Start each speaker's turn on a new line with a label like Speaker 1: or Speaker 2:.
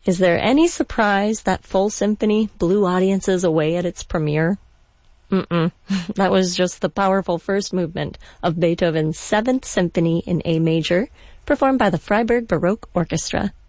Speaker 1: Is there any surprise that full symphony blew audiences away at its premiere? That was just the powerful first movement of Beethoven's Seventh Symphony in A major, performed by the Freiburg Baroque Orchestra.